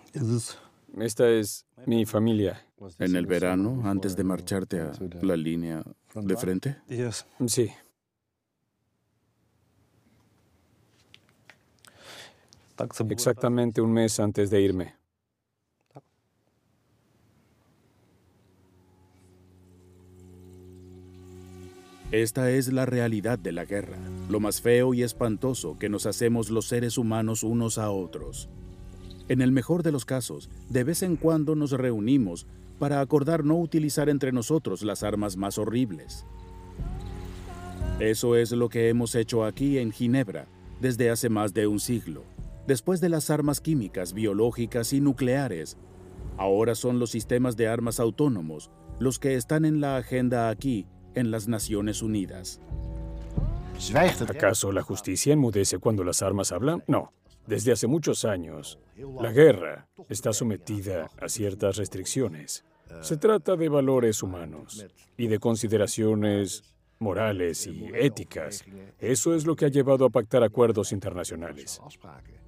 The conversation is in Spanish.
Esta es mi familia. ¿En el verano, antes de marcharte a la línea de frente? Sí. Exactamente un mes antes de irme. Esta es la realidad de la guerra, lo más feo y espantoso que nos hacemos los seres humanos unos a otros. En el mejor de los casos, de vez en cuando nos reunimos para acordar no utilizar entre nosotros las armas más horribles. Eso es lo que hemos hecho aquí en Ginebra desde hace más de un siglo. Después de las armas químicas, biológicas y nucleares, ahora son los sistemas de armas autónomos los que están en la agenda aquí en las Naciones Unidas. ¿Acaso la justicia enmudece cuando las armas hablan? No. Desde hace muchos años, la guerra está sometida a ciertas restricciones. Se trata de valores humanos y de consideraciones morales y éticas. Eso es lo que ha llevado a pactar acuerdos internacionales.